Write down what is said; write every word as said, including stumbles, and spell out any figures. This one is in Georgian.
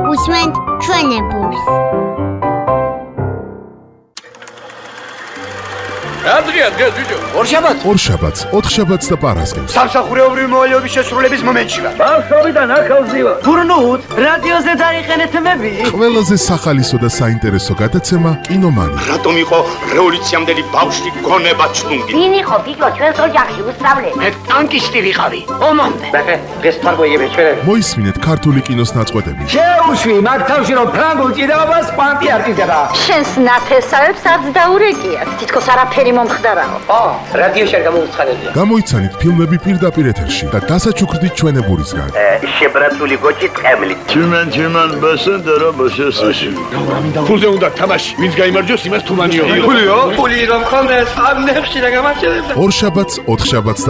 უსმენთ ჩვენებურს. Adria, Adria, Giugiu. ორშაბათს ორშაბათს, ოთხშაბათს და პარასკევს. სამსახურეობრივი მოვალეობის შესრულების მომენტში ვარ. ბავშვობიდან ახალზივა. გურნუთ, რადიოზე დაიყენეთ მები. ყველაზე სახალისო და საინტერესო გადაცემა კინომანი. რატომ იყო რევოლუციამდელი ბავშვი გონება ჩნუნგი? ვინ იყო გიგო ჩვენს ოჯახში უსწავლე? მე ტანკისტი ვიყავი. ომამდე. ბახე, დღეს თარგოიები ჩვენები. მოისმინეთ ქართული კინოს ნაწყვეტები. შეუშვი მაგ თავში რომ ფრანგულ ჭიდაობას კვანტი არტიზება. შენს ნათესავებს არც დაურეკიათ. თითქოს არაფერი მომხდარაო. ო, რადიოში არ გამოუცხადებია. გამოიცანით ფილმები პირდაპირ ეთერში და დასაჩუქრდით ჩვენებურისგან. შებრატული გოჭი ტყემლით. Tümen tümen besen dara başasın. ფულზე უნდა თამაში, ვინც გაიმარჯვოს, იმას თუმანიო. ფულიო? ფული რომ ხონდეს, ამ ნეხში რა გამარჯვებდა. ორშაბათს, ოთხშაბათს